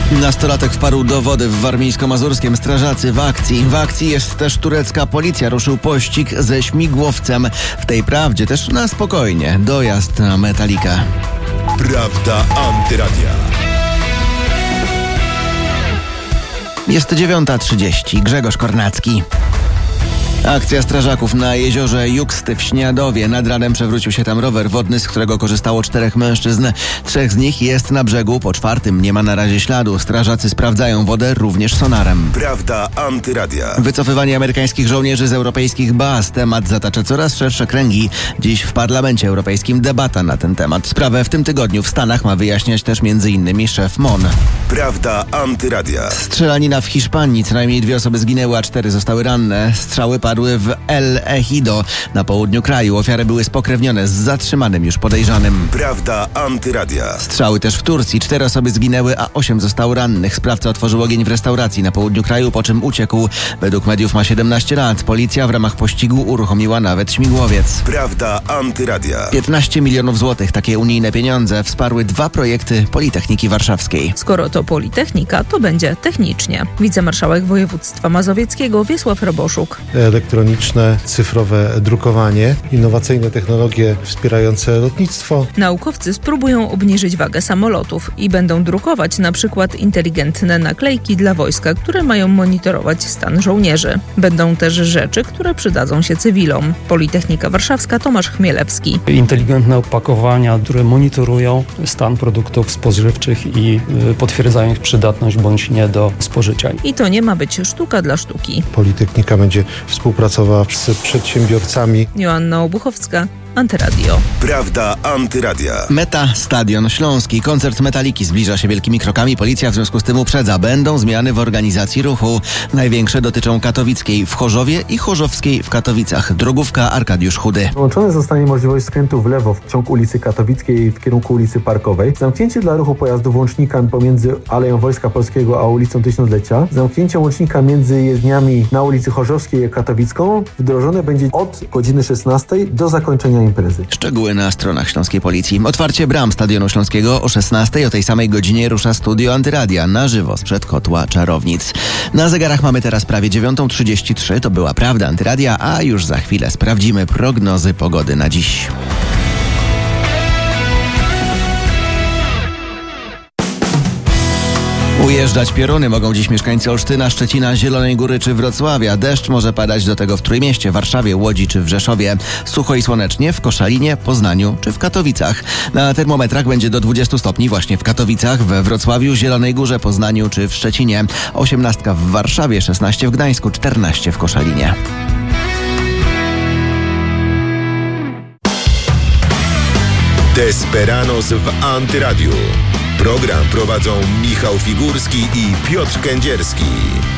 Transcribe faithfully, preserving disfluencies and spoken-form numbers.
Nastolatek wpadł do wody w warmińsko-mazurskiem. Strażacy w akcji. W akcji jest też turecka policja. Ruszył pościg ze śmigłowcem. W tej prawdzie też na spokojnie. Dojazd na Metallica. Prawda Antyradia. Jest dziewiąta trzydzieści. Grzegorz Kornacki. Akcja strażaków na jeziorze Juksty w Śniadowie. Nad ranem przewrócił się tam rower wodny, z którego korzystało czterech mężczyzn. Trzech z nich jest na brzegu, po czwartym nie ma na razie śladu. Strażacy sprawdzają wodę również sonarem. Prawda Antyradia. Wycofywanie amerykańskich żołnierzy z europejskich baz. Temat zatacza coraz szersze kręgi. Dziś w Parlamencie Europejskim debata na ten temat. Sprawę w tym tygodniu w Stanach ma wyjaśniać też między innymi szef M O N. Prawda Antyradia. Strzelanina w Hiszpanii. Co najmniej dwie osoby zginęły, a cztery zostały ranne. Strzały padły w El Ejido na południu kraju. Ofiary były spokrewnione z zatrzymanym już podejrzanym. Prawda Antyradia. Strzały też w Turcji. Cztery osoby zginęły, a osiem zostało rannych. Sprawca otworzył ogień w restauracji na południu kraju, po czym uciekł. Według mediów ma siedemnaście lat. Policja w ramach pościgu uruchomiła nawet śmigłowiec. Prawda Antyradia. piętnaście milionów złotych. Takie unijne pieniądze wsparły dwa projekty Politechniki Warszawskiej. Skoro to Politechnika, to będzie technicznie. Wicemarszałek województwa mazowieckiego Wiesław Roboszuk. Elektroniczne, cyfrowe drukowanie, innowacyjne technologie wspierające lotnictwo. Naukowcy spróbują obniżyć wagę samolotów i będą drukować na przykład inteligentne naklejki dla wojska, które mają monitorować stan żołnierzy. Będą też rzeczy, które przydadzą się cywilom. Politechnika Warszawska, Tomasz Chmielewski. Inteligentne opakowania, które monitorują stan produktów spożywczych i potwierdzają ich przydatność bądź nie do spożycia. I to nie ma być sztuka dla sztuki. Politechnika będzie współpracowała z przedsiębiorcami. Joanna Obuchowska, Antyradio. Prawda Antyradia. Meta Stadion Śląski. Koncert Metaliki zbliża się wielkimi krokami. Policja w związku z tym uprzedza. Będą zmiany w organizacji ruchu. Największe dotyczą Katowickiej w Chorzowie i Chorzowskiej w Katowicach. Drogówka Arkadiusz Chudy. Włączone zostanie możliwość skrętu w lewo w ciąg ulicy Katowickiej w kierunku ulicy Parkowej. Zamknięcie dla ruchu pojazdów łącznika pomiędzy Aleją Wojska Polskiego a ulicą Tysiąclecia. Zamknięcie łącznika między jezdniami na ulicy Chorzowskiej i Katowicką wdrożone będzie od godziny szesnastej do zakończenia imprezy. Szczegóły na stronach Śląskiej Policji. Otwarcie bram Stadionu Śląskiego o szesnastej. O tej samej godzinie rusza studio Antyradia na żywo sprzed kotła Czarownic. Na zegarach mamy teraz prawie dziewiąta trzydzieści trzy. To była Prawda Antyradia, a już za chwilę sprawdzimy prognozy pogody na dziś. Ujeżdżać pioruny mogą dziś mieszkańcy Olsztyna, Szczecina, Zielonej Góry czy Wrocławia. Deszcz może padać do tego w Trójmieście, Warszawie, Łodzi czy w Rzeszowie. Sucho i słonecznie w Koszalinie, Poznaniu czy w Katowicach. Na termometrach będzie do dwudziestu stopni właśnie w Katowicach, we Wrocławiu, Zielonej Górze, Poznaniu czy w Szczecinie. osiemnastka w Warszawie, szesnaście w Gdańsku, czternaście w Koszalinie. Desperanos w Antyradiu. Program prowadzą Michał Figurski i Piotr Kędzierski.